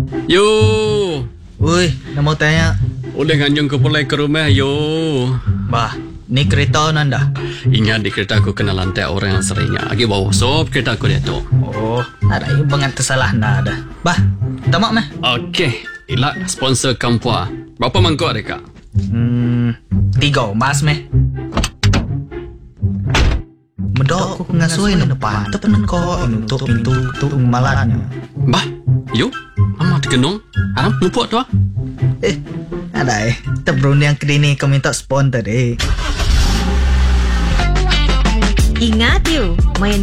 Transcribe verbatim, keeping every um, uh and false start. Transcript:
Yo. Ui, nak mau tanya. Boleh nganyung ke pulai ke rumah, yo. Bah, ni kereta nanda. Ingat di kereta aku kena lantai orang yang seringnya. Agi bawa sop kereta aku dia tu. Oh, ada yang bangat tersalah nada. Bah, tamak meh. Okey. Ila sponsor kampua. Berapa mangkuk dia, Kak? Hmm, tiga mas meh. Medok aku ngasui na depan tepen ko inutup pintu tu malatnya. Bah, yo. Amat dikenung. Aram lupa tu ah. Eh, ada eh. Terberundang ke sini kau minta sponsor eh. Ingat you, main